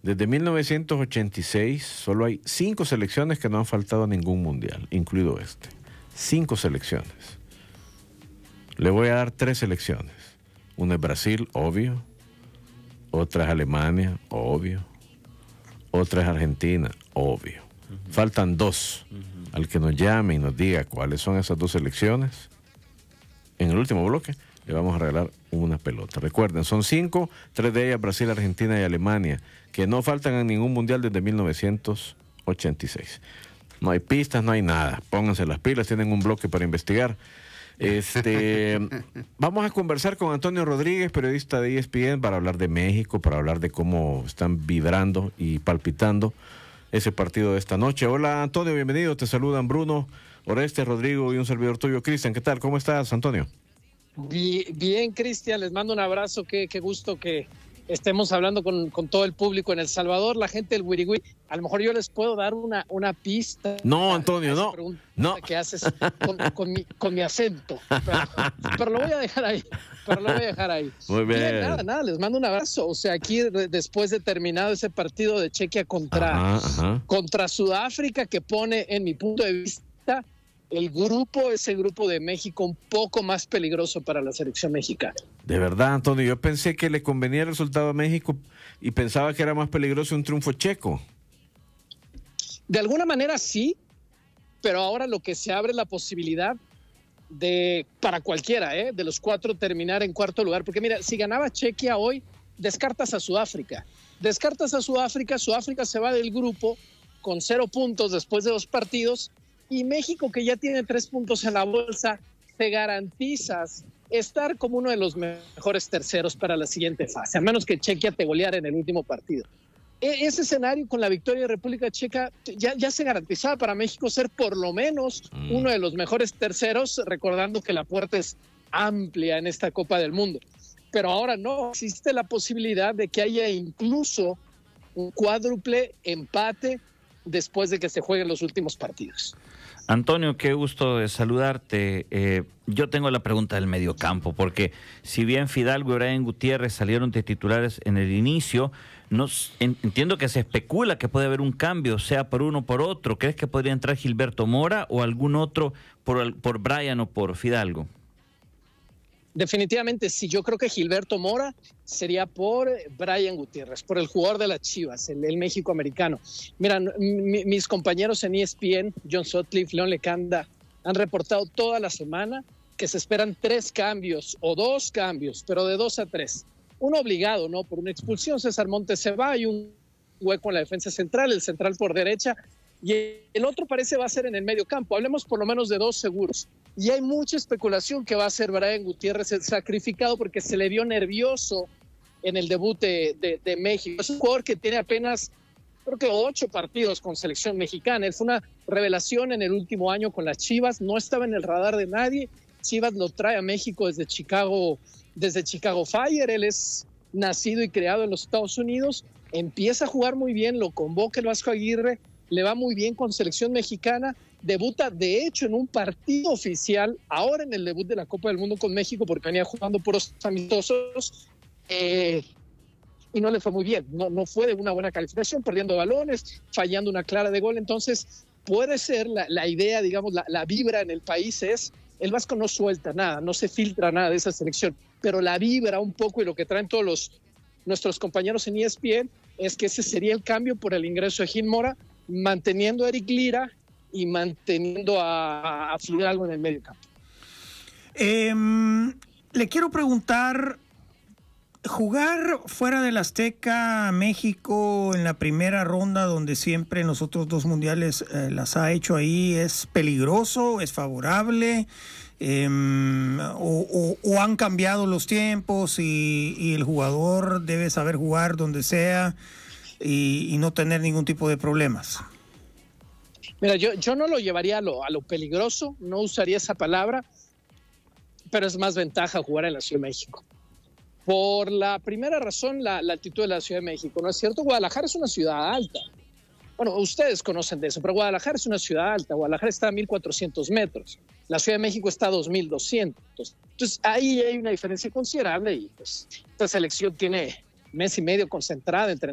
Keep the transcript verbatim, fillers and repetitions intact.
Desde mil novecientos ochenta y seis solo hay cinco selecciones que no han faltado a ningún mundial, incluido este. Cinco selecciones. Le voy a dar tres selecciones. Una es Brasil, obvio. Otra es Alemania, obvio. Otra es Argentina, obvio. Uh-huh. Faltan dos. Uh-huh. Al que nos llame y nos diga cuáles son esas dos selecciones, en el último bloque le vamos a regalar una pelota. Recuerden, son cinco, tres de ellas Brasil, Argentina y Alemania, que no faltan en ningún mundial desde mil novecientos ochenta y seis. No hay pistas, no hay nada. Pónganse las pilas, tienen un bloque para investigar. Este, vamos a conversar con Antonio Rodríguez, periodista de E S P N, para hablar de México, para hablar de cómo están vibrando y palpitando ese partido de esta noche. Hola Antonio, bienvenido. Te saludan Bruno, Oreste, Rodrigo y un servidor tuyo, Cristian. ¿Qué tal? ¿Cómo estás, Antonio? Bien, bien Cristian, les mando un abrazo. Qué, qué gusto que estemos hablando con, con todo el público en El Salvador, la gente del Wirigüí. A lo mejor yo les puedo dar una, una pista. No, Antonio, no. No. Que haces con, con, mi, con mi acento. Pero, pero lo voy a dejar ahí. Pero lo voy a dejar ahí. Muy bien. bien. Nada, nada, les mando un abrazo. O sea, aquí después de terminado ese partido de Chequia contra, ajá, ajá. contra Sudáfrica, que pone, en mi punto de vista, el grupo, ese grupo de México, un poco más peligroso para la selección mexicana. De verdad, Antonio, yo pensé que le convenía el resultado a México y pensaba que era más peligroso un triunfo checo. De alguna manera sí, pero ahora lo que se abre es la posibilidad de, para cualquiera, ¿eh? de los cuatro terminar en cuarto lugar, porque mira, si ganaba Chequia hoy, descartas a Sudáfrica, descartas a Sudáfrica, Sudáfrica se va del grupo con cero puntos después de dos partidos, y México, que ya tiene tres puntos en la bolsa, te garantizas estar como uno de los mejores terceros para la siguiente fase, a menos que Chequia te goleara en el último partido. E- ese escenario con la victoria de República Checa ya, ya se garantizaba para México ser por lo menos mm. uno de los mejores terceros, recordando que la puerta es amplia en esta Copa del Mundo. Pero ahora no, existe la posibilidad de que haya incluso un cuádruple empate después de que se jueguen los últimos partidos. Antonio, qué gusto de saludarte. Eh, yo tengo la pregunta del mediocampo, porque si bien Fidalgo y Brian Gutiérrez salieron de titulares en el inicio, no, en, entiendo que se especula que puede haber un cambio, sea por uno o por otro. ¿Crees que podría entrar Gilberto Mora o algún otro por, por Brian o por Fidalgo? Definitivamente sí, yo creo que Gilberto Mora sería por Brian Gutiérrez, por el jugador de las Chivas, el, el México-americano. Mira, mi, mis compañeros en E S P N, John Sutcliffe, León Lecanda, han reportado toda la semana que se esperan tres cambios o dos cambios, pero de dos a tres. Uno obligado, ¿no? Por una expulsión, César Montes se va, hay un hueco en la defensa central, el central por derecha, y el otro parece va a ser en el medio campo. Hablemos por lo menos de dos seguros. Y hay mucha especulación que va a ser Brian Gutiérrez el sacrificado porque se le vio nervioso en el debut de, de, de México. Es un jugador que tiene apenas, creo que ocho partidos con selección mexicana. Él fue una revelación en el último año con las Chivas, no estaba en el radar de nadie. Chivas lo trae a México desde Chicago, desde Chicago Fire. Él es nacido y creado en los Estados Unidos, empieza a jugar muy bien, lo convoca el Vasco Aguirre, le va muy bien con selección mexicana, debuta de hecho en un partido oficial, ahora en el debut de la Copa del Mundo con México, porque venía jugando puros amistosos, eh, y no le fue muy bien, no, no fue de una buena calificación, perdiendo balones, fallando una clara de gol. Entonces puede ser la, la idea, digamos, la, la vibra en el país es, el Vasco no suelta nada, no se filtra nada de esa selección, pero la vibra un poco y lo que traen todos los, nuestros compañeros en E S P N es que ese sería el cambio por el ingreso de Gil Mora, manteniendo a Eric Lira y manteniendo a, a Fidalgo en el medio campo. Eh, le quiero preguntar, jugar fuera del Azteca, México, en la primera ronda, donde siempre en los otros dos mundiales eh, las ha hecho ahí, ¿es peligroso, es favorable? Eh, o, o, o han cambiado los tiempos y, y el jugador debe saber jugar donde sea y, y no tener ningún tipo de problemas? Mira, yo, yo no lo llevaría a lo, a lo peligroso, no usaría esa palabra, pero es más ventaja jugar en la Ciudad de México. Por la primera razón, la, la altitud de la Ciudad de México, ¿no es cierto? Guadalajara es una ciudad alta. Bueno, ustedes conocen de eso, pero Guadalajara es una ciudad alta. Guadalajara está a mil cuatrocientos metros. La Ciudad de México está a dos mil doscientos. Entonces, ahí hay una diferencia considerable y pues esta selección tiene mes y medio concentrada entre